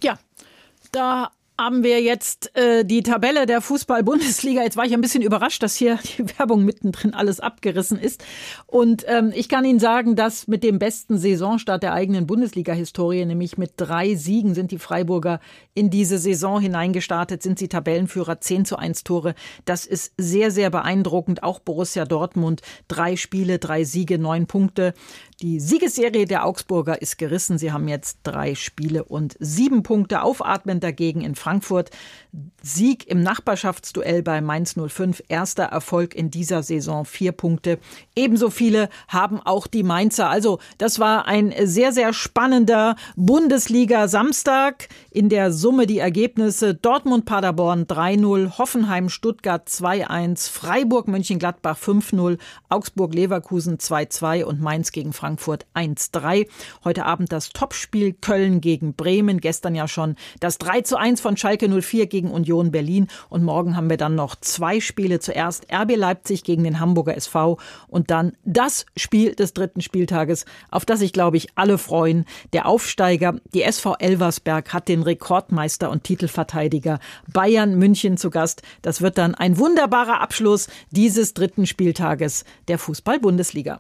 Ja, da haben wir jetzt die Tabelle der Fußball-Bundesliga. Jetzt war ich ein bisschen überrascht, dass hier die Werbung mittendrin alles abgerissen ist. Und ich kann Ihnen sagen, dass mit dem besten Saisonstart der eigenen Bundesliga-Historie, nämlich mit 3 Siegen, sind die Freiburger in diese Saison hineingestartet, sind sie Tabellenführer, 10:1 Tore. Das ist sehr, sehr beeindruckend. Auch Borussia Dortmund, 3 Spiele, 3 Siege, 9 Punkte. Die Siegesserie der Augsburger ist gerissen. Sie haben jetzt 3 Spiele und 7 Punkte. Aufatmend dagegen in Frankfurt. Sieg im Nachbarschaftsduell bei Mainz 05. Erster Erfolg in dieser Saison, 4 Punkte. Ebenso viele haben auch die Mainzer. Also das war ein sehr, sehr spannender Bundesliga-Samstag. In der Summe die Ergebnisse: Dortmund-Paderborn 3:0, Hoffenheim-Stuttgart 2:1, Freiburg-Mönchengladbach 5:0, Augsburg-Leverkusen 2:2 und Mainz gegen Frankfurt 1:3. Heute Abend das Topspiel Köln gegen Bremen. Gestern ja schon das 3:1 von Schalke 04 gegen Union Berlin. Und morgen haben wir dann noch 2 Spiele. Zuerst RB Leipzig gegen den Hamburger SV und dann das Spiel des 3. Spieltages, auf das sich, glaube ich, alle freuen. Der Aufsteiger, die SV Elversberg, hat den Rekordmeister und Titelverteidiger Bayern München zu Gast. Das wird dann ein wunderbarer Abschluss dieses 3. Spieltages der Fußball-Bundesliga.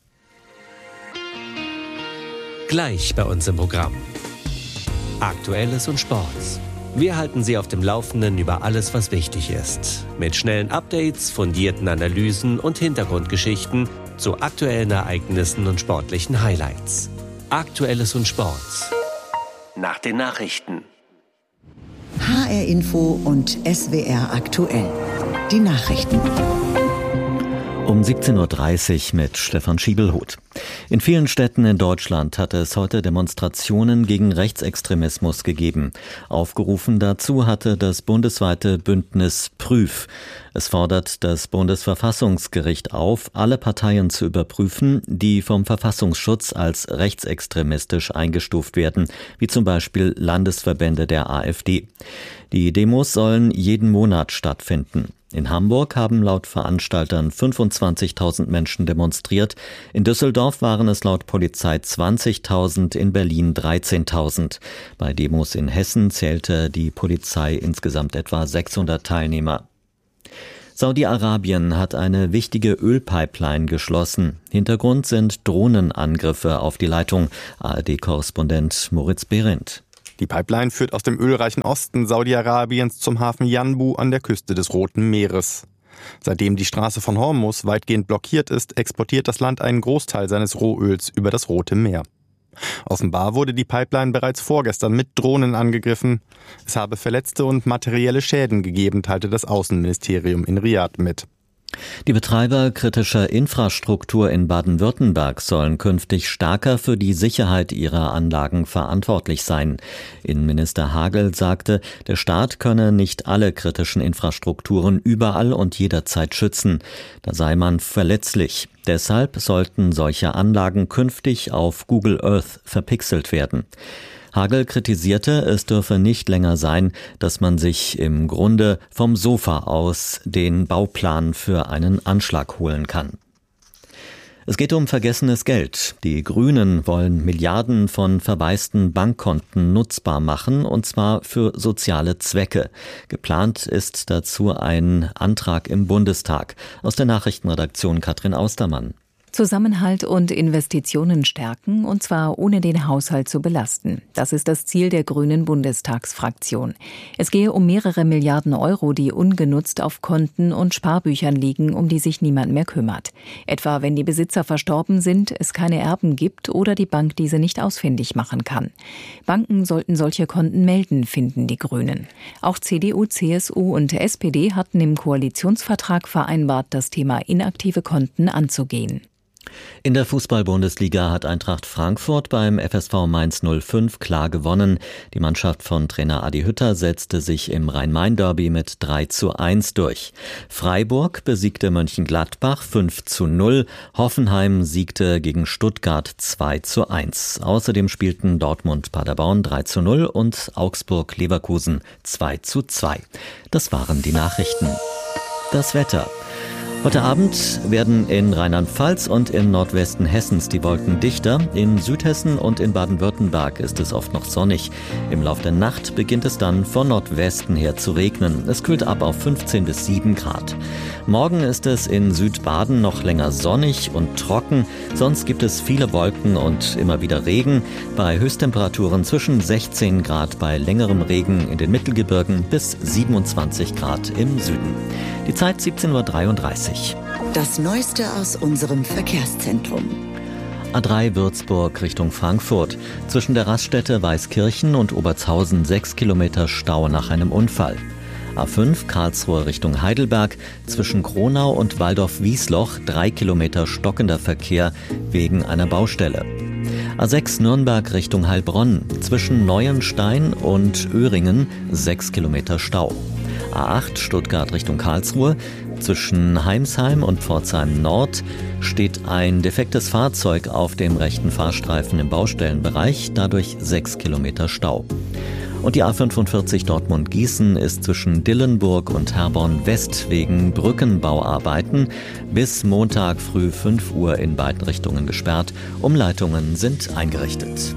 Gleich bei uns im Programm. Aktuelles und Sports. Wir halten Sie auf dem Laufenden über alles, was wichtig ist. Mit schnellen Updates, fundierten Analysen und Hintergrundgeschichten zu aktuellen Ereignissen und sportlichen Highlights. Aktuelles und Sports. Nach den Nachrichten. HR Info und SWR aktuell. Die Nachrichten. Um 17:30 Uhr mit Stefan Schiebelhuth. In vielen Städten in Deutschland hatte es heute Demonstrationen gegen Rechtsextremismus gegeben. Aufgerufen dazu hatte das bundesweite Bündnis Prüf. Es fordert das Bundesverfassungsgericht auf, alle Parteien zu überprüfen, die vom Verfassungsschutz als rechtsextremistisch eingestuft werden, wie zum Beispiel Landesverbände der AfD. Die Demos sollen jeden Monat stattfinden. In Hamburg haben laut Veranstaltern 25.000 Menschen demonstriert. In Düsseldorf waren es laut Polizei 20.000, in Berlin 13.000. Bei Demos in Hessen zählte die Polizei insgesamt etwa 600 Teilnehmer. Saudi-Arabien hat eine wichtige Ölpipeline geschlossen. Hintergrund sind Drohnenangriffe auf die Leitung. ARD-Korrespondent Moritz Behrendt. Die Pipeline führt aus dem ölreichen Osten Saudi-Arabiens zum Hafen Yanbu an der Küste des Roten Meeres. Seitdem die Straße von Hormuz weitgehend blockiert ist, exportiert das Land einen Großteil seines Rohöls über das Rote Meer. Offenbar wurde die Pipeline bereits vorgestern mit Drohnen angegriffen. Es habe Verletzte und materielle Schäden gegeben, teilte das Außenministerium in Riad mit. Die Betreiber kritischer Infrastruktur in Baden-Württemberg sollen künftig stärker für die Sicherheit ihrer Anlagen verantwortlich sein. Innenminister Hagel sagte, der Staat könne nicht alle kritischen Infrastrukturen überall und jederzeit schützen. Da sei man verletzlich. Deshalb sollten solche Anlagen künftig auf Google Earth verpixelt werden. Hagel kritisierte, es dürfe nicht länger sein, dass man sich im Grunde vom Sofa aus den Bauplan für einen Anschlag holen kann. Es geht um vergessenes Geld. Die Grünen wollen Milliarden von verwaisten Bankkonten nutzbar machen, und zwar für soziale Zwecke. Geplant ist dazu ein Antrag im Bundestag. Aus der Nachrichtenredaktion Katrin Austermann. Zusammenhalt und Investitionen stärken, und zwar ohne den Haushalt zu belasten. Das ist das Ziel der Grünen Bundestagsfraktion. Es gehe um mehrere Milliarden Euro, die ungenutzt auf Konten und Sparbüchern liegen, um die sich niemand mehr kümmert. Etwa wenn die Besitzer verstorben sind, es keine Erben gibt oder die Bank diese nicht ausfindig machen kann. Banken sollten solche Konten melden, finden die Grünen. Auch CDU, CSU und SPD hatten im Koalitionsvertrag vereinbart, das Thema inaktive Konten anzugehen. In der Fußball-Bundesliga hat Eintracht Frankfurt beim FSV Mainz 05 klar gewonnen. Die Mannschaft von Trainer Adi Hütter setzte sich im Rhein-Main-Derby mit 3:1 durch. Freiburg besiegte Mönchengladbach 5:0. Hoffenheim siegte gegen Stuttgart 2:1. Außerdem spielten Dortmund-Paderborn 3:0 und Augsburg-Leverkusen 2:2. Das waren die Nachrichten. Das Wetter. Heute Abend werden in Rheinland-Pfalz und im Nordwesten Hessens die Wolken dichter. In Südhessen und in Baden-Württemberg ist es oft noch sonnig. Im Laufe der Nacht beginnt es dann von Nordwesten her zu regnen. Es kühlt ab auf 15 bis 7 Grad. Morgen ist es in Südbaden noch länger sonnig und trocken. Sonst gibt es viele Wolken und immer wieder Regen. Bei Höchsttemperaturen zwischen 16 Grad bei längerem Regen in den Mittelgebirgen bis 27 Grad im Süden. Die Zeit 17:33 Uhr. Das Neueste aus unserem Verkehrszentrum. A3 Würzburg Richtung Frankfurt. Zwischen der Raststätte Weißkirchen und Obertshausen 6 Kilometer Stau nach einem Unfall. A5 Karlsruhe Richtung Heidelberg. Zwischen Kronau und Waldorf-Wiesloch 3 Kilometer stockender Verkehr wegen einer Baustelle. A6 Nürnberg Richtung Heilbronn. Zwischen Neuenstein und Öhringen 6 Kilometer Stau. A8 Stuttgart Richtung Karlsruhe. Zwischen Heimsheim und Pforzheim Nord steht ein defektes Fahrzeug auf dem rechten Fahrstreifen im Baustellenbereich, dadurch 6 Kilometer Stau. Und die A45 Dortmund-Gießen ist zwischen Dillenburg und Herborn West wegen Brückenbauarbeiten bis Montag früh 5 Uhr in beiden Richtungen gesperrt. Umleitungen sind eingerichtet.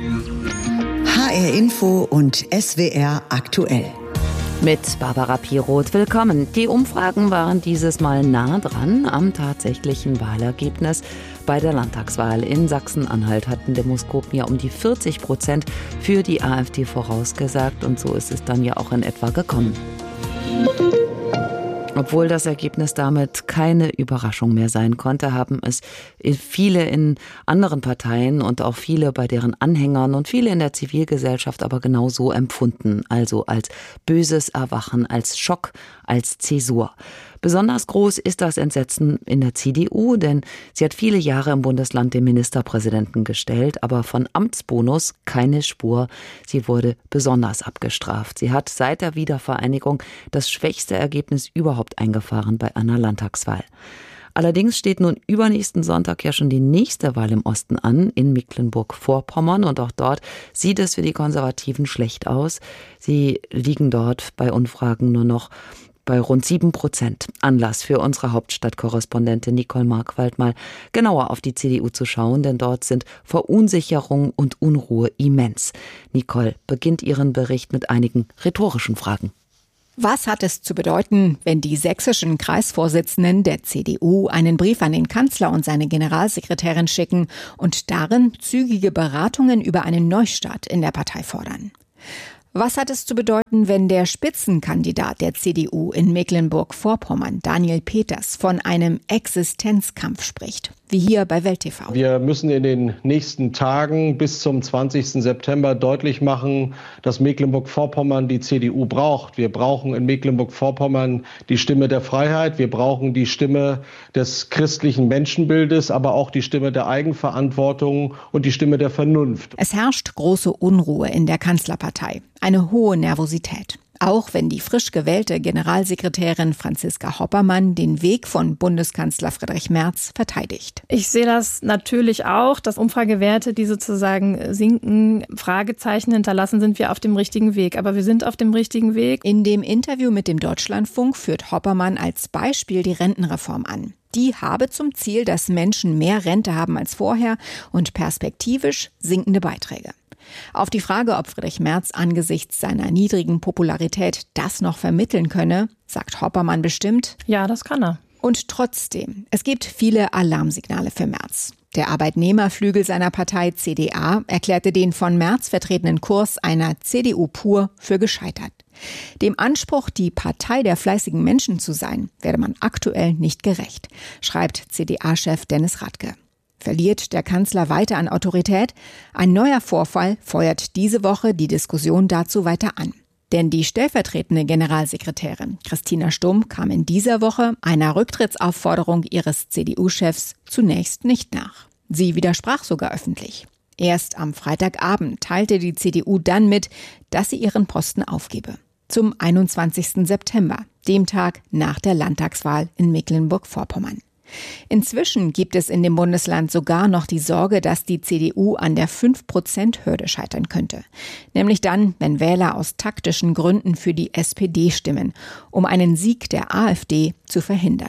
HR Info und SWR aktuell. Mit Barbara Piroth, willkommen. Die Umfragen waren dieses Mal nah dran am tatsächlichen Wahlergebnis. Bei der Landtagswahl in Sachsen-Anhalt hatten Demoskopen ja um die 40% für die AfD vorausgesagt und so ist es dann ja auch in etwa gekommen. Obwohl das Ergebnis damit keine Überraschung mehr sein konnte, haben es viele in anderen Parteien und auch viele bei deren Anhängern und viele in der Zivilgesellschaft aber genau so empfunden. Also als böses Erwachen, als Schock, als Zäsur. Besonders groß ist das Entsetzen in der CDU, denn sie hat viele Jahre im Bundesland den Ministerpräsidenten gestellt, aber von Amtsbonus keine Spur. Sie wurde besonders abgestraft. Sie hat seit der Wiedervereinigung das schwächste Ergebnis überhaupt eingefahren bei einer Landtagswahl. Allerdings steht nun übernächsten Sonntag ja schon die nächste Wahl im Osten an, in Mecklenburg-Vorpommern. Und auch dort sieht es für die Konservativen schlecht aus. Sie liegen dort bei Umfragen nur noch bei rund 7%. Anlass für unsere Hauptstadtkorrespondentin Nicole Markwald mal genauer auf die CDU zu schauen, denn dort sind Verunsicherung und Unruhe immens. Nicole beginnt ihren Bericht mit einigen rhetorischen Fragen. Was hat es zu bedeuten, wenn die sächsischen Kreisvorsitzenden der CDU einen Brief an den Kanzler und seine Generalsekretärin schicken und darin zügige Beratungen über einen Neustart in der Partei fordern? Was hat es zu bedeuten, wenn der Spitzenkandidat der CDU in Mecklenburg-Vorpommern, Daniel Peters, von einem Existenzkampf spricht, wie hier bei Welt TV? Wir müssen in den nächsten Tagen bis zum 20. September deutlich machen, dass Mecklenburg-Vorpommern die CDU braucht. Wir brauchen in Mecklenburg-Vorpommern die Stimme der Freiheit, wir brauchen die Stimme des christlichen Menschenbildes, aber auch die Stimme der Eigenverantwortung und die Stimme der Vernunft. Es herrscht große Unruhe in der Kanzlerpartei. Eine hohe Nervosität. Auch wenn die frisch gewählte Generalsekretärin Franziska Hoppermann den Weg von Bundeskanzler Friedrich Merz verteidigt. Ich sehe das natürlich auch, dass Umfragewerte, die sozusagen sinken, Fragezeichen hinterlassen, sind wir auf dem richtigen Weg. Aber wir sind auf dem richtigen Weg. In dem Interview mit dem Deutschlandfunk führt Hoppermann als Beispiel die Rentenreform an. Die habe zum Ziel, dass Menschen mehr Rente haben als vorher und perspektivisch sinkende Beiträge. Auf die Frage, ob Friedrich Merz angesichts seiner niedrigen Popularität das noch vermitteln könne, sagt Hoppermann bestimmt: Ja, das kann er. Und trotzdem, es gibt viele Alarmsignale für Merz. Der Arbeitnehmerflügel seiner Partei CDA erklärte den von Merz vertretenen Kurs einer CDU pur für gescheitert. Dem Anspruch, die Partei der fleißigen Menschen zu sein, werde man aktuell nicht gerecht, schreibt CDA-Chef Dennis Radke. Verliert der Kanzler weiter an Autorität? Ein neuer Vorfall feuert diese Woche die Diskussion dazu weiter an. Denn die stellvertretende Generalsekretärin Christina Stumm kam in dieser Woche einer Rücktrittsaufforderung ihres CDU-Chefs zunächst nicht nach. Sie widersprach sogar öffentlich. Erst am Freitagabend teilte die CDU dann mit, dass sie ihren Posten aufgebe. Zum 21. September, dem Tag nach der Landtagswahl in Mecklenburg-Vorpommern. Inzwischen gibt es in dem Bundesland sogar noch die Sorge, dass die CDU an der 5%-Hürde scheitern könnte. Nämlich dann, wenn Wähler aus taktischen Gründen für die SPD stimmen, um einen Sieg der AfD zu verhindern.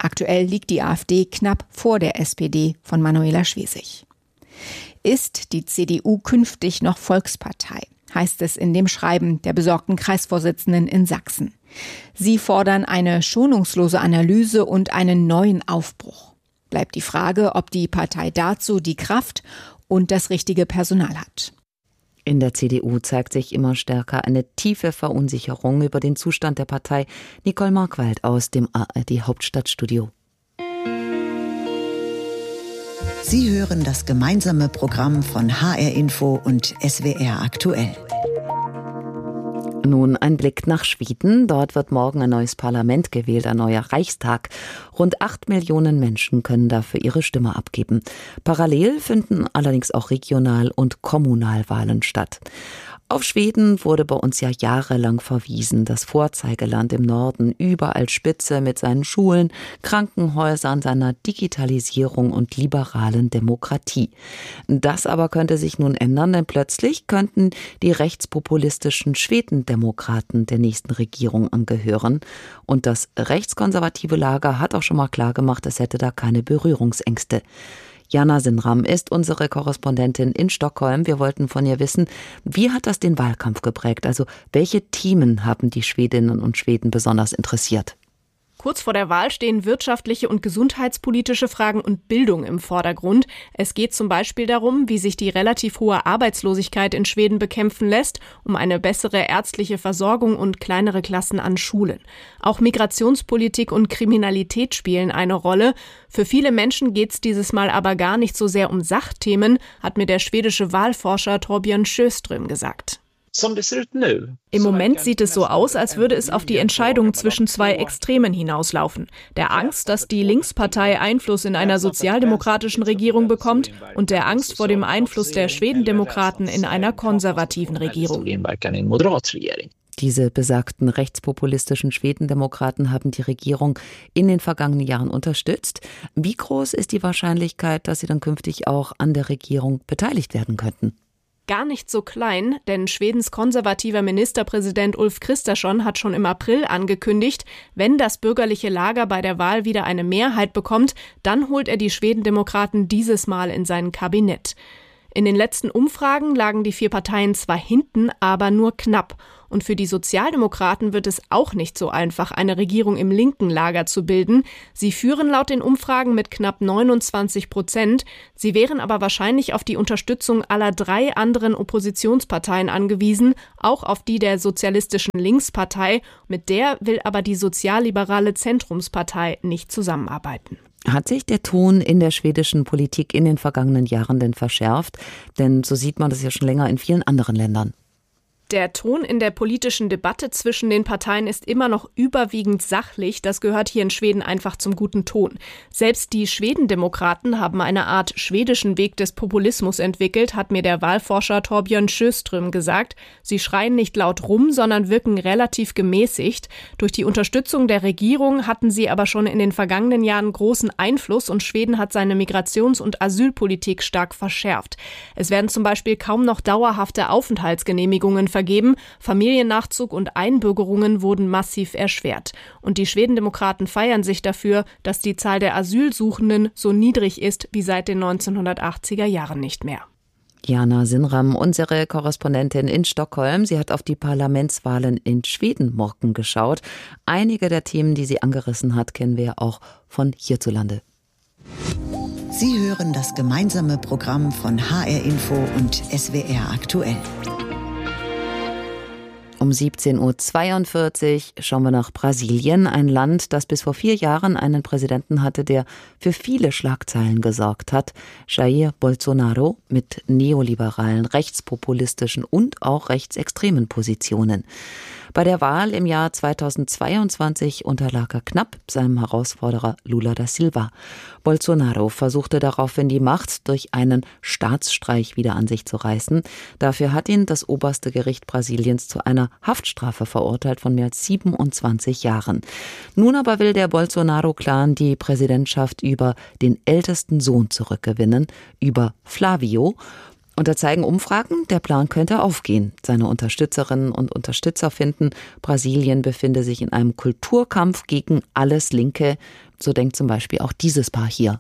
Aktuell liegt die AfD knapp vor der SPD von Manuela Schwesig. Ist die CDU künftig noch Volkspartei? Heißt es in dem Schreiben der besorgten Kreisvorsitzenden in Sachsen. Sie fordern eine schonungslose Analyse und einen neuen Aufbruch. Bleibt die Frage, ob die Partei dazu die Kraft und das richtige Personal hat. In der CDU zeigt sich immer stärker eine tiefe Verunsicherung über den Zustand der Partei. Nicole Markwald aus dem ARD Hauptstadtstudio. Sie hören das gemeinsame Programm von HR Info und SWR aktuell. Nun ein Blick nach Schweden. Dort wird morgen ein neues Parlament gewählt, ein neuer Reichstag. Rund 8 Millionen Menschen können dafür ihre Stimme abgeben. Parallel finden allerdings auch Regional- und Kommunalwahlen statt. Auf Schweden wurde bei uns ja jahrelang verwiesen, das Vorzeigeland im Norden, überall Spitze mit seinen Schulen, Krankenhäusern, seiner Digitalisierung und liberalen Demokratie. Das aber könnte sich nun ändern, denn plötzlich könnten die rechtspopulistischen Schwedendemokraten der nächsten Regierung angehören. Und das rechtskonservative Lager hat auch schon mal klargemacht, es hätte da keine Berührungsängste. Jana Sinram ist unsere Korrespondentin in Stockholm. Wir wollten von ihr wissen, wie hat das den Wahlkampf geprägt? Also welche Themen haben die Schwedinnen und Schweden besonders interessiert? Kurz vor der Wahl stehen wirtschaftliche und gesundheitspolitische Fragen und Bildung im Vordergrund. Es geht zum Beispiel darum, wie sich die relativ hohe Arbeitslosigkeit in Schweden bekämpfen lässt, um eine bessere ärztliche Versorgung und kleinere Klassen an Schulen. Auch Migrationspolitik und Kriminalität spielen eine Rolle. Für viele Menschen geht es dieses Mal aber gar nicht so sehr um Sachthemen, hat mir der schwedische Wahlforscher Torbjörn Sjöström gesagt. Im Moment sieht es so aus, als würde es auf die Entscheidung zwischen zwei Extremen hinauslaufen. Der Angst, dass die Linkspartei Einfluss in einer sozialdemokratischen Regierung bekommt und der Angst vor dem Einfluss der Schwedendemokraten in einer konservativen Regierung. Diese besagten rechtspopulistischen Schwedendemokraten haben die Regierung in den vergangenen Jahren unterstützt. Wie groß ist die Wahrscheinlichkeit, dass sie dann künftig auch an der Regierung beteiligt werden könnten? Gar nicht so klein, denn Schwedens konservativer Ministerpräsident Ulf Kristersson hat schon im April angekündigt, wenn das bürgerliche Lager bei der Wahl wieder eine Mehrheit bekommt, dann holt er die Schwedendemokraten dieses Mal in sein Kabinett. In den letzten Umfragen lagen die 4 Parteien zwar hinten, aber nur knapp. Und für die Sozialdemokraten wird es auch nicht so einfach, eine Regierung im linken Lager zu bilden. Sie führen laut den Umfragen mit knapp 29%. Sie wären aber wahrscheinlich auf die Unterstützung aller 3 anderen Oppositionsparteien angewiesen, auch auf die der sozialistischen Linkspartei. Mit der will aber die sozialliberale Zentrumspartei nicht zusammenarbeiten. Hat sich der Ton in der schwedischen Politik in den vergangenen Jahren denn verschärft? Denn so sieht man das ja schon länger in vielen anderen Ländern. Der Ton in der politischen Debatte zwischen den Parteien ist immer noch überwiegend sachlich. Das gehört hier in Schweden einfach zum guten Ton. Selbst die Schwedendemokraten haben eine Art schwedischen Weg des Populismus entwickelt, hat mir der Wahlforscher Torbjörn Sjöström gesagt. Sie schreien nicht laut rum, sondern wirken relativ gemäßigt. Durch die Unterstützung der Regierung hatten sie aber schon in den vergangenen Jahren großen Einfluss und Schweden hat seine Migrations- und Asylpolitik stark verschärft. Es werden zum Beispiel kaum noch dauerhafte Aufenthaltsgenehmigungen vergeben. Familiennachzug und Einbürgerungen wurden massiv erschwert. Und die Schwedendemokraten feiern sich dafür, dass die Zahl der Asylsuchenden so niedrig ist wie seit den 1980er Jahren nicht mehr. Jana Sinram, unsere Korrespondentin in Stockholm. Sie hat auf die Parlamentswahlen in Schweden morgen geschaut. Einige der Themen, die sie angerissen hat, kennen wir ja auch von hierzulande. Sie hören das gemeinsame Programm von HR Info und SWR aktuell. Um 17.42 Uhr schauen wir nach Brasilien, ein Land, das bis vor 4 Jahren einen Präsidenten hatte, der für viele Schlagzeilen gesorgt hat. Jair Bolsonaro mit neoliberalen, rechtspopulistischen und auch rechtsextremen Positionen. Bei der Wahl im Jahr 2022 unterlag er knapp seinem Herausforderer Lula da Silva. Bolsonaro versuchte daraufhin die Macht durch einen Staatsstreich wieder an sich zu reißen. Dafür hat ihn das oberste Gericht Brasiliens zu einer Haftstrafe verurteilt von mehr als 27 Jahren. Nun aber will der Bolsonaro-Clan die Präsidentschaft über den ältesten Sohn zurückgewinnen, über Flavio. Und da zeigen Umfragen, der Plan könnte aufgehen. Seine Unterstützerinnen und Unterstützer finden, Brasilien befinde sich in einem Kulturkampf gegen alles Linke. So denkt zum Beispiel auch dieses Paar hier.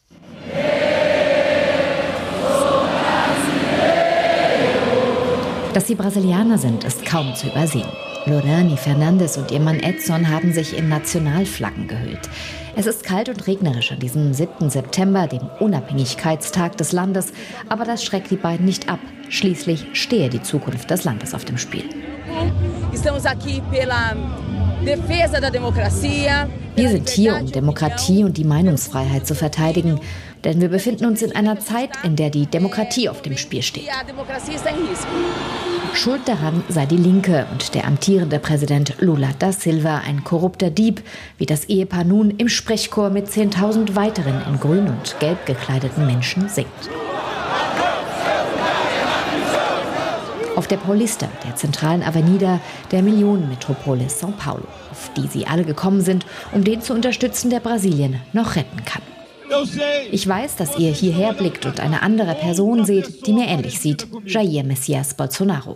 Dass sie Brasilianer sind, ist kaum zu übersehen. Lorani Fernandes und ihr Mann Edson haben sich in Nationalflaggen gehüllt. Es ist kalt und regnerisch an diesem 7. September, dem Unabhängigkeitstag des Landes. Aber das schreckt die beiden nicht ab. Schließlich stehe die Zukunft des Landes auf dem Spiel. Wir sind hier, um Demokratie und die Meinungsfreiheit zu verteidigen. Denn wir befinden uns in einer Zeit, in der die Demokratie auf dem Spiel steht. Schuld daran sei die Linke und der amtierende Präsident Lula da Silva, ein korrupter Dieb, wie das Ehepaar nun im Sprechchor mit 10.000 weiteren in grün und gelb gekleideten Menschen singt. Auf der Paulista, der zentralen Avenida der Millionenmetropole São Paulo, auf die sie alle gekommen sind, um den zu unterstützen, der Brasilien noch retten kann. Ich weiß, dass ihr hierher blickt und eine andere Person seht, die mir ähnlich sieht, Jair Messias Bolsonaro.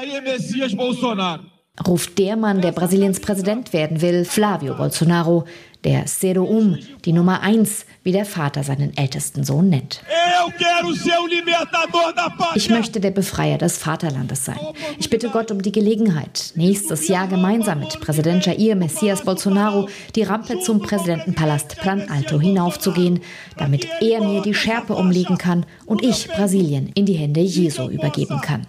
Ruft der Mann, der Brasiliens Präsident werden will, Flávio Bolsonaro, der 01, die Nummer 1, wie der Vater seinen ältesten Sohn nennt. Ich möchte der Befreier des Vaterlandes sein. Ich bitte Gott um die Gelegenheit, nächstes Jahr gemeinsam mit Präsident Jair Messias Bolsonaro die Rampe zum Präsidentenpalast Planalto hinaufzugehen, damit er mir die Schärpe umlegen kann und ich Brasilien in die Hände Jesu übergeben kann.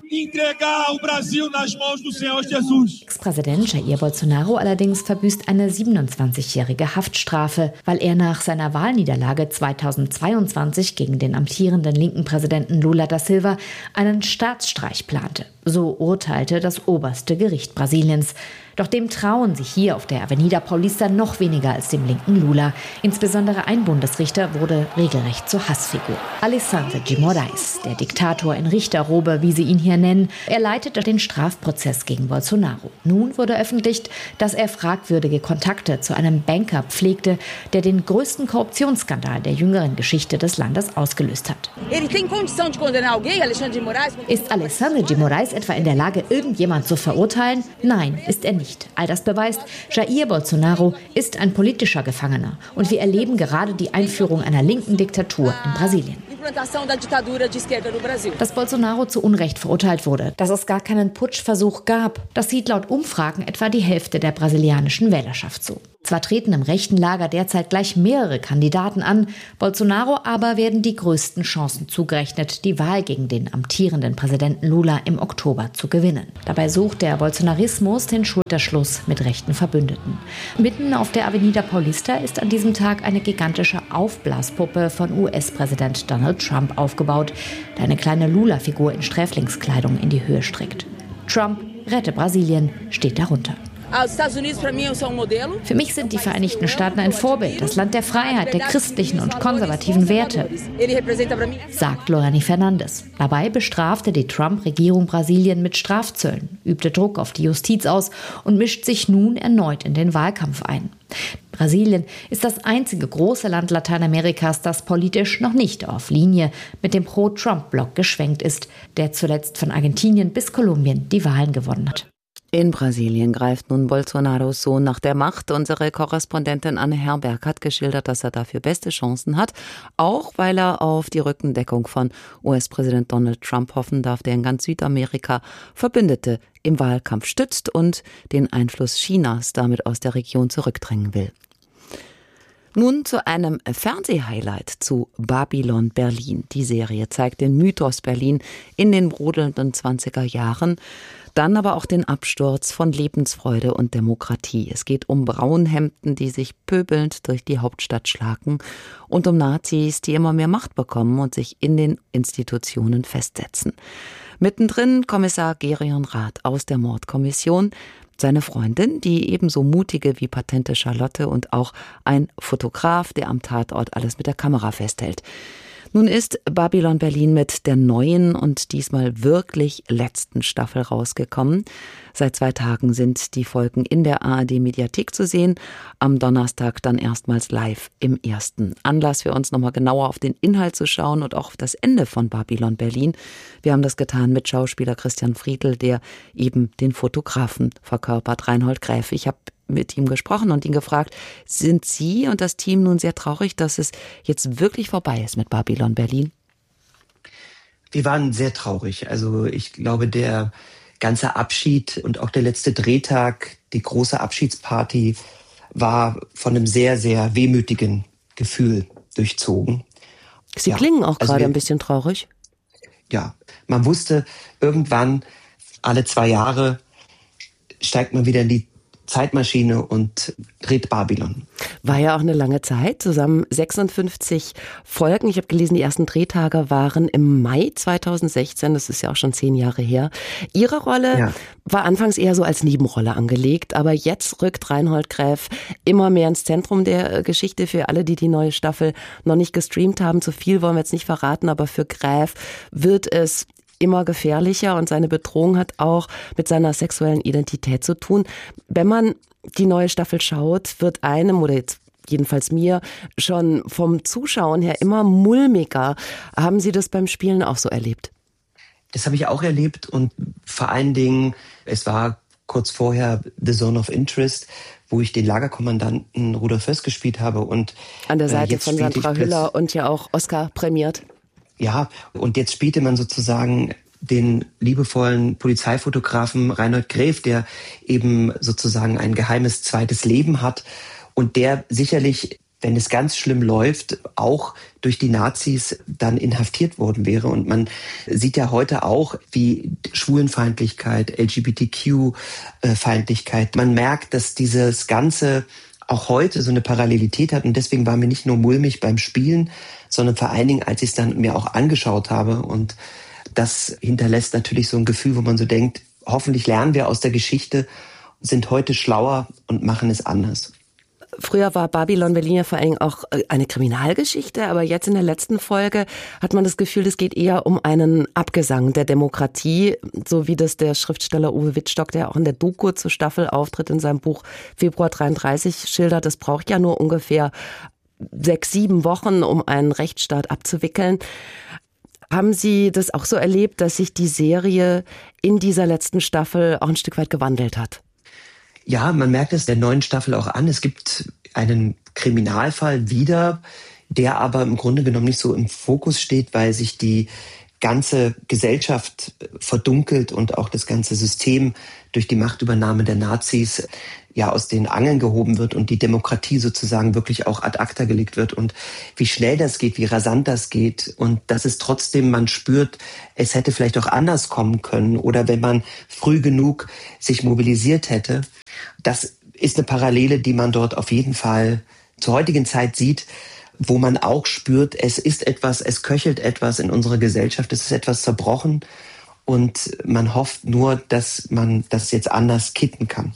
Ex-Präsident Jair Bolsonaro allerdings verbüßt eine 27-jährige Haftstrafe, weil er nach seiner Wahlniederlage 2022 gegen den amtierenden linken Präsidenten Lula da Silva einen Staatsstreich plante. So urteilte das oberste Gericht Brasiliens. Doch dem trauen sich hier auf der Avenida Paulista noch weniger als dem linken Lula. Insbesondere ein Bundesrichter wurde regelrecht zur Hassfigur. Alessandro de Moraes, der Diktator in Richterrobe, wie sie ihn hier nennen, er leitete den Strafprozess gegen Bolsonaro. Nun wurde öffentlich, dass er fragwürdige Kontakte zu einem Banker pflegte, der den größten Korruptionsskandal der jüngeren Geschichte des Landes ausgelöst hat. Ist Alessandro de Moraes etwa in der Lage, irgendjemand zu verurteilen? Nein, ist er nicht. All das beweist, Jair Bolsonaro ist ein politischer Gefangener und wir erleben gerade die Einführung einer linken Diktatur in Brasilien. Dass Bolsonaro zu Unrecht verurteilt wurde, dass es gar keinen Putschversuch gab, das sieht laut Umfragen etwa die Hälfte der brasilianischen Wählerschaft so. Zwar treten im rechten Lager derzeit gleich mehrere Kandidaten an, Bolsonaro aber werden die größten Chancen zugerechnet, die Wahl gegen den amtierenden Präsidenten Lula im Oktober zu gewinnen. Dabei sucht der Bolsonarismus den Schulterschluss mit rechten Verbündeten. Mitten auf der Avenida Paulista ist an diesem Tag eine gigantische Aufblaspuppe von US-Präsident Donald Trump aufgebaut, der eine kleine Lula-Figur in Sträflingskleidung in die Höhe streckt. Trump, rette Brasilien, steht darunter. Für mich sind die Vereinigten Staaten ein Vorbild, das Land der Freiheit, der christlichen und konservativen Werte, sagt Lorani Fernandes. Dabei bestrafte die Trump-Regierung Brasilien mit Strafzöllen, übte Druck auf die Justiz aus und mischt sich nun erneut in den Wahlkampf ein. Brasilien ist das einzige große Land Lateinamerikas, das politisch noch nicht auf Linie mit dem Pro-Trump-Block geschwenkt ist, der zuletzt von Argentinien bis Kolumbien die Wahlen gewonnen hat. In Brasilien greift nun Bolsonaros Sohn nach der Macht. Unsere Korrespondentin Anne Herberg hat geschildert, dass er dafür beste Chancen hat, auch weil er auf die Rückendeckung von US-Präsident Donald Trump hoffen darf, der in ganz Südamerika Verbündete im Wahlkampf stützt und den Einfluss Chinas damit aus der Region zurückdrängen will. Nun zu einem Fernsehhighlight zu Babylon Berlin. Die Serie zeigt den Mythos Berlin in den brodelnden 20er Jahren. Dann aber auch den Absturz von Lebensfreude und Demokratie. Es geht um Braunhemden, die sich pöbelnd durch die Hauptstadt schlagen und um Nazis, die immer mehr Macht bekommen und sich in den Institutionen festsetzen. Mittendrin Kommissar Gerion Rath aus der Mordkommission, seine Freundin, die ebenso mutige wie patente Charlotte und auch ein Fotograf, der am Tatort alles mit der Kamera festhält. Nun ist Babylon Berlin mit der neuen und diesmal wirklich letzten Staffel rausgekommen. Seit 2 Tagen sind die Folgen in der ARD-Mediathek zu sehen. Am Donnerstag dann erstmals live im ersten. Anlass für uns nochmal genauer auf den Inhalt zu schauen und auch auf das Ende von Babylon Berlin. Wir haben das getan mit Schauspieler Christian Friedl, der eben den Fotografen verkörpert. Reinhold Gräf, ich habe mit ihm gesprochen und ihn gefragt, sind Sie und das Team nun sehr traurig, dass es jetzt wirklich vorbei ist mit Babylon Berlin? Wir waren sehr traurig. Also ich glaube, der ganze Abschied und auch der letzte Drehtag, die große Abschiedsparty, war von einem sehr, sehr wehmütigen Gefühl durchzogen. Sie klingen auch gerade ein bisschen traurig. Ja, man wusste, irgendwann, alle 2 Jahre, steigt man wieder in die Zeitmaschine und dreht Babylon. War ja auch eine lange Zeit, zusammen 56 Folgen. Ich habe gelesen, die ersten Drehtage waren im Mai 2016, das ist ja auch schon 10 Jahre her. Ihre Rolle war anfangs eher so als Nebenrolle angelegt, aber jetzt rückt Reinhold Gräf immer mehr ins Zentrum der Geschichte. Für alle, die die neue Staffel noch nicht gestreamt haben, zu viel wollen wir jetzt nicht verraten, aber für Gräf wird es immer gefährlicher und seine Bedrohung hat auch mit seiner sexuellen Identität zu tun. Wenn man die neue Staffel schaut, wird einem oder jetzt jedenfalls mir schon vom Zuschauen her immer mulmiger. Haben Sie das beim Spielen auch so erlebt? Das habe ich auch erlebt und vor allen Dingen, es war kurz vorher The Zone of Interest, wo ich den Lagerkommandanten Rudolf Höss gespielt habe. Und an der Seite von Sandra Hüller und ja auch Oscar prämiert. Ja, und jetzt spielte man sozusagen den liebevollen Polizeifotografen Reinhold Gräf, der eben sozusagen ein geheimes zweites Leben hat und der sicherlich, wenn es ganz schlimm läuft, auch durch die Nazis dann inhaftiert worden wäre. Und man sieht ja heute auch, wie Schwulenfeindlichkeit, LGBTQ-Feindlichkeit, man merkt, dass dieses Ganze auch heute so eine Parallelität hat. Und deswegen war mir nicht nur mulmig beim Spielen, sondern vor allen Dingen, als ich es dann mir auch angeschaut habe. Und das hinterlässt natürlich so ein Gefühl, wo man so denkt, hoffentlich lernen wir aus der Geschichte, sind heute schlauer und machen es anders. Früher war Babylon Berlin ja vor allem auch eine Kriminalgeschichte, aber jetzt in der letzten Folge hat man das Gefühl, es geht eher um einen Abgesang der Demokratie, so wie das der Schriftsteller Uwe Wittstock, der auch in der Doku zur Staffel auftritt, in seinem Buch Februar 33 schildert. Es braucht ja nur ungefähr 6-7 Wochen, um einen Rechtsstaat abzuwickeln. Haben Sie das auch so erlebt, dass sich die Serie in dieser letzten Staffel auch ein Stück weit gewandelt hat? Ja, man merkt es der neuen Staffel auch an. Es gibt einen Kriminalfall wieder, der aber im Grunde genommen nicht so im Fokus steht, weil sich die ganze Gesellschaft verdunkelt und auch das ganze System durch die Machtübernahme der Nazis ja aus den Angeln gehoben wird und die Demokratie sozusagen wirklich auch ad acta gelegt wird. Und wie schnell das geht, wie rasant das geht und dass es trotzdem, man spürt, es hätte vielleicht auch anders kommen können oder wenn man früh genug sich mobilisiert hätte. Das ist eine Parallele, die man dort auf jeden Fall zur heutigen Zeit sieht, wo man auch spürt, es ist etwas, es köchelt etwas in unserer Gesellschaft, es ist etwas zerbrochen und man hofft nur, dass man das jetzt anders kitten kann.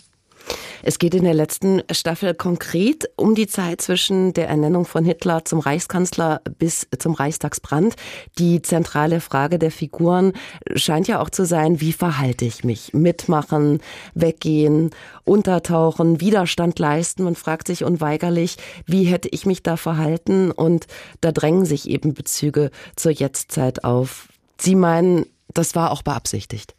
Es geht in der letzten Staffel konkret um die Zeit zwischen der Ernennung von Hitler zum Reichskanzler bis zum Reichstagsbrand. Die zentrale Frage der Figuren scheint ja auch zu sein, wie verhalte ich mich? Mitmachen, weggehen, untertauchen, Widerstand leisten. Man fragt sich unweigerlich, wie hätte ich mich da verhalten? Und da drängen sich eben Bezüge zur Jetztzeit auf. Sie meinen, das war auch beabsichtigt?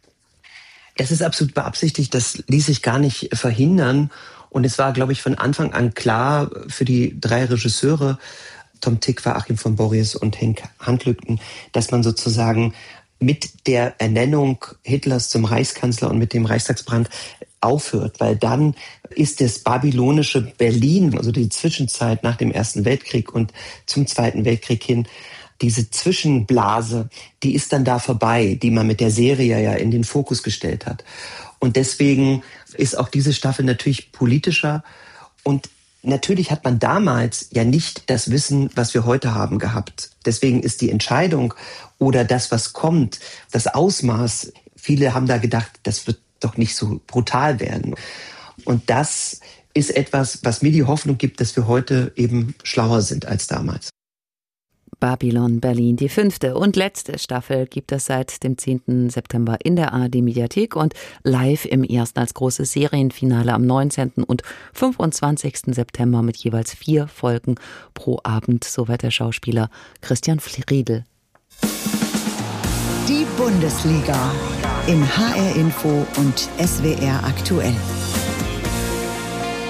Das ist absolut beabsichtigt, das ließ sich gar nicht verhindern. Und es war, glaube ich, von Anfang an klar für die 3 Regisseure, Tom Tykwer, Achim von Borries und Henk Handlügten, dass man sozusagen mit der Ernennung Hitlers zum Reichskanzler und mit dem Reichstagsbrand aufhört. Weil dann ist das babylonische Berlin, also die Zwischenzeit nach dem Ersten Weltkrieg und zum Zweiten Weltkrieg hin, diese Zwischenblase, die ist dann da vorbei, die man mit der Serie ja in den Fokus gestellt hat. Und deswegen ist auch diese Staffel natürlich politischer. Und natürlich hat man damals ja nicht das Wissen, was wir heute haben, gehabt. Deswegen ist die Entscheidung oder das, was kommt, das Ausmaß, viele haben da gedacht, das wird doch nicht so brutal werden. Und das ist etwas, was mir die Hoffnung gibt, dass wir heute eben schlauer sind als damals. Babylon Berlin, die 5. und letzte Staffel gibt es seit dem 10. September in der ARD-Mediathek und live im ersten als großes Serienfinale am 19. und 25. September mit jeweils 4 Folgen pro Abend, soweit der Schauspieler Christian Friedel. Die Bundesliga in HR Info und SWR aktuell.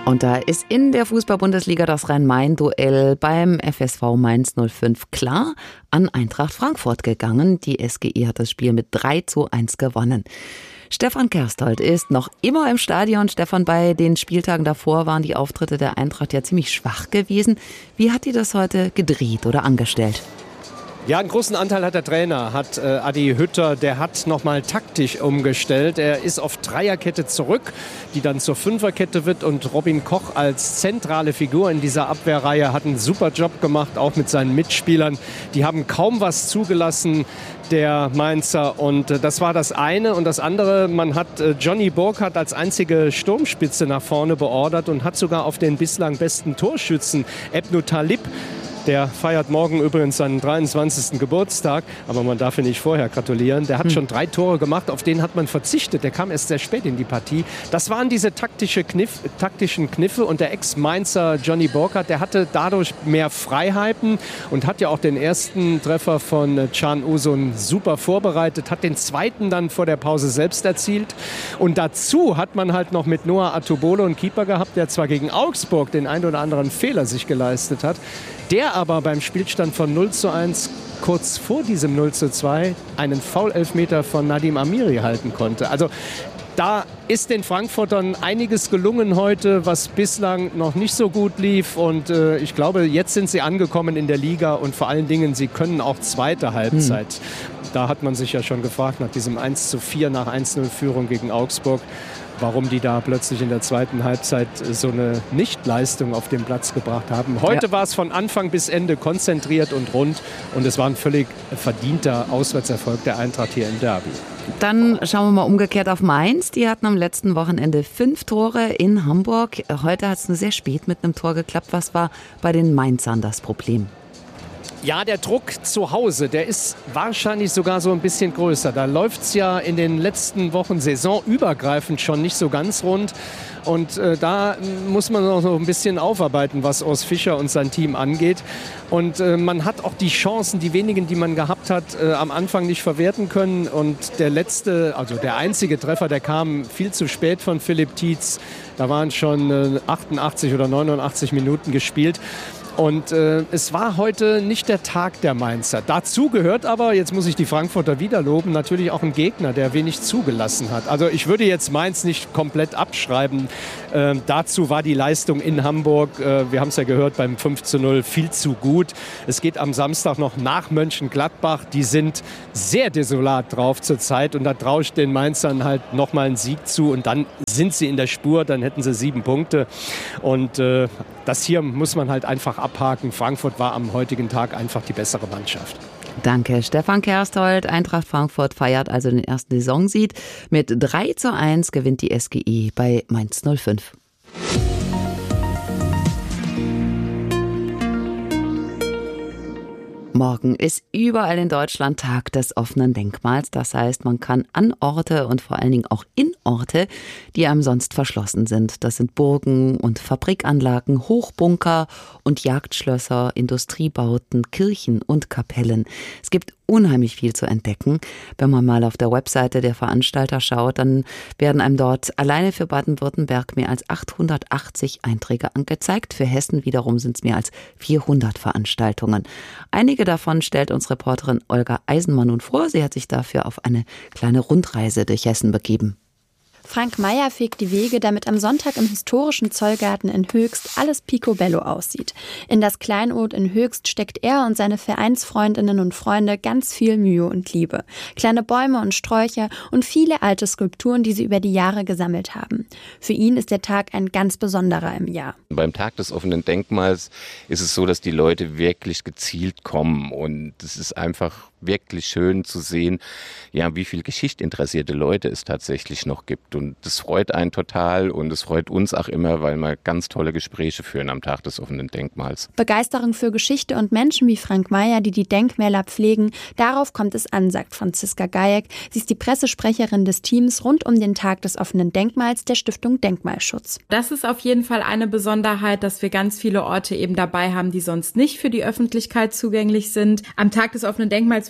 Und da ist in der Fußball-Bundesliga das Rhein-Main-Duell beim FSV Mainz 05 klar an Eintracht Frankfurt gegangen. Die SGE hat das Spiel mit 3:1 gewonnen. Stefan Kerstold ist noch immer im Stadion. Stefan, bei den Spieltagen davor waren die Auftritte der Eintracht ja ziemlich schwach gewesen. Wie hat die das heute gedreht oder angestellt? Ja, einen großen Anteil hat der Trainer, hat Adi Hütter, der hat nochmal taktisch umgestellt. Er ist auf Dreierkette zurück, die dann zur Fünferkette wird, und Robin Koch als zentrale Figur in dieser Abwehrreihe hat einen super Job gemacht, auch mit seinen Mitspielern. Die haben kaum was zugelassen, der Mainzer, und das war das eine. Und das andere, man hat Johnny Burkhardt als einzige Sturmspitze nach vorne beordert und hat sogar auf den bislang besten Torschützen, Ebnu Talib, der feiert morgen übrigens seinen 23. Geburtstag, aber man darf ihn nicht vorher gratulieren. Der hat schon 3 Tore gemacht, auf den hat man verzichtet. Der kam erst sehr spät in die Partie. Das waren diese taktischen Kniffe, und der Ex-Mainzer Johnny Burkhardt, der hatte dadurch mehr Freiheiten und hat ja auch den ersten Treffer von Can Uzun super vorbereitet, hat den zweiten dann vor der Pause selbst erzielt. Und dazu hat man halt noch mit Noah Atubolo einen Keeper gehabt, der zwar gegen Augsburg den einen oder anderen Fehler sich geleistet hat, der aber beim Spielstand von 0:1 kurz vor diesem 0:2 einen Foul-Elfmeter von Nadim Amiri halten konnte. Also da ist den Frankfurtern einiges gelungen heute, was bislang noch nicht so gut lief. Und ich glaube, jetzt sind sie angekommen in der Liga, und vor allen Dingen, sie können auch zweite Halbzeit. Da hat man sich ja schon gefragt nach diesem 1:4 nach 1:0-Führung gegen Augsburg, warum die da plötzlich in der zweiten Halbzeit so eine Nichtleistung auf den Platz gebracht haben. Heute war es von Anfang bis Ende konzentriert und rund, und es war ein völlig verdienter Auswärtserfolg der Eintracht hier im Derby. Dann schauen wir mal umgekehrt auf Mainz. Die hatten am letzten Wochenende 5 Tore in Hamburg. Heute hat es nur sehr spät mit einem Tor geklappt. Was war bei den Mainzern das Problem? Ja, der Druck zu Hause, der ist wahrscheinlich sogar so ein bisschen größer. Da läuft es ja in den letzten Wochen saisonübergreifend schon nicht so ganz rund. Und da muss man noch so ein bisschen aufarbeiten, was Urs Fischer und sein Team angeht. Und man hat auch die Chancen, die wenigen, die man gehabt hat, am Anfang nicht verwerten können. Und der einzige Treffer, der kam viel zu spät von Philipp Tietz. Da waren schon 88 oder 89 Minuten gespielt. Und es war heute nicht der Tag der Mainzer. Dazu gehört aber, jetzt muss ich die Frankfurter wieder loben, natürlich auch ein Gegner, der wenig zugelassen hat. Also ich würde jetzt Mainz nicht komplett abschreiben. Dazu war die Leistung in Hamburg, wir haben es ja gehört, beim 5:0 viel zu gut. Es geht am Samstag noch nach Mönchengladbach. Die sind sehr desolat drauf zurzeit, und da traue ich den Mainzern halt nochmal einen Sieg zu, und dann sind sie in der Spur, dann hätten sie 7 Punkte. Und das hier muss man halt einfach abhaken. Frankfurt war am heutigen Tag einfach die bessere Mannschaft. Danke, Stefan Kerstold. Eintracht Frankfurt feiert also den ersten Saisonsieg. Mit 3:1 gewinnt die SGE bei Mainz 05. Morgen ist überall in Deutschland Tag des offenen Denkmals. Das heißt, man kann an Orte und vor allen Dingen auch in Orte, die einem sonst verschlossen sind. Das sind Burgen und Fabrikanlagen, Hochbunker und Jagdschlösser, Industriebauten, Kirchen und Kapellen. Es gibt unheimlich viel zu entdecken. Wenn man mal auf der Webseite der Veranstalter schaut, dann werden einem dort alleine für Baden-Württemberg mehr als 880 Einträge angezeigt. Für Hessen wiederum sind es mehr als 400 Veranstaltungen. Einige davon stellt uns Reporterin Olga Eisenmann nun vor. Sie hat sich dafür auf eine kleine Rundreise durch Hessen begeben. Frank Meyer fegt die Wege, damit am Sonntag im historischen Zollgarten in Höchst alles picobello aussieht. In das Kleinod in Höchst steckt er und seine Vereinsfreundinnen und Freunde ganz viel Mühe und Liebe. Kleine Bäume und Sträucher und viele alte Skulpturen, die sie über die Jahre gesammelt haben. Für ihn ist der Tag ein ganz besonderer im Jahr. Beim Tag des offenen Denkmals ist es so, dass die Leute wirklich gezielt kommen, und es ist einfach wirklich schön zu sehen, ja, wie viel geschichtsinteressierte Leute es tatsächlich noch gibt. Und das freut einen total, und es freut uns auch immer, weil wir ganz tolle Gespräche führen am Tag des offenen Denkmals. Begeisterung für Geschichte und Menschen wie Frank Meyer, die die Denkmäler pflegen, darauf kommt es an, sagt Franziska Gajek. Sie ist die Pressesprecherin des Teams rund um den Tag des offenen Denkmals der Stiftung Denkmalschutz. Das ist auf jeden Fall eine Besonderheit, dass wir ganz viele Orte eben dabei haben, die sonst nicht für die Öffentlichkeit zugänglich sind. Am Tag des offenen Denkmals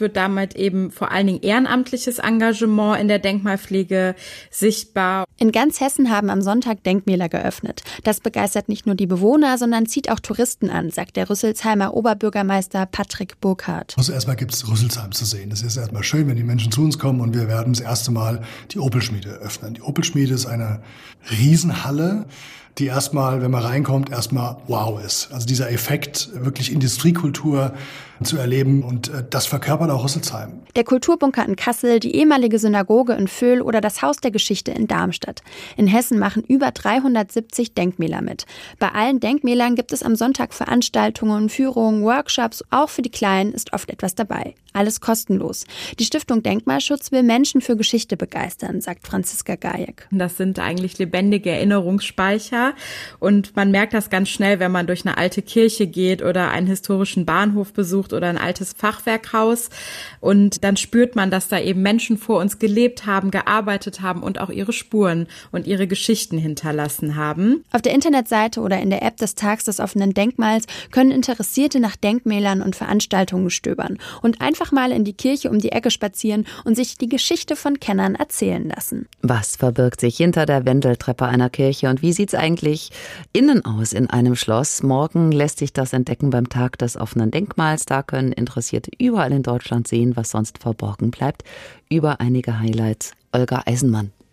wird damit eben vor allen Dingen ehrenamtliches Engagement in der Denkmalpflege sichtbar. In ganz Hessen haben am Sonntag Denkmäler geöffnet. Das begeistert nicht nur die Bewohner, sondern zieht auch Touristen an, sagt der Rüsselsheimer Oberbürgermeister Patrick Burkhardt. Also erstmal gibt es Rüsselsheim zu sehen. Es ist erstmal schön, wenn die Menschen zu uns kommen, und wir werden das erste Mal die Opelschmiede öffnen. Die Opelschmiede ist eine Riesenhalle, die erstmal, wenn man reinkommt, erstmal wow ist. Also dieser Effekt, wirklich Industriekultur zu erleben, und das verkörpert auch Rüsselsheim. Der Kulturbunker in Kassel, die ehemalige Synagoge in Vöhl oder das Haus der Geschichte in Darmstadt. In Hessen machen über 370 Denkmäler mit. Bei allen Denkmälern gibt es am Sonntag Veranstaltungen, Führungen, Workshops. Auch für die Kleinen ist oft etwas dabei. Alles kostenlos. Die Stiftung Denkmalschutz will Menschen für Geschichte begeistern, sagt Franziska Gajek. Das sind eigentlich lebendige Erinnerungsspeicher. Und man merkt das ganz schnell, wenn man durch eine alte Kirche geht oder einen historischen Bahnhof besucht oder ein altes Fachwerkhaus. Und dann spürt man, dass da eben Menschen vor uns gelebt haben, gearbeitet haben und auch ihre Spuren und ihre Geschichten hinterlassen haben. Auf der Internetseite oder in der App des Tags des offenen Denkmals können Interessierte nach Denkmälern und Veranstaltungen stöbern und einfach mal in die Kirche um die Ecke spazieren und sich die Geschichte von Kennern erzählen lassen. Was verbirgt sich hinter der Wendeltreppe einer Kirche und wie sieht's eigentlich innen aus in einem Schloss? Morgen lässt sich das entdecken beim Tag des offenen Denkmals. Da können Interessierte überall in Deutschland sehen, was sonst verborgen bleibt. Über einige Highlights Olga Eisenmann.